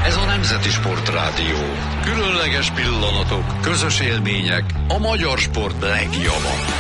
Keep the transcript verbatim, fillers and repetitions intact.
Ez a Nemzeti Sportrádió. Különleges pillanatok, közös élmények, a magyar sport legjobbak.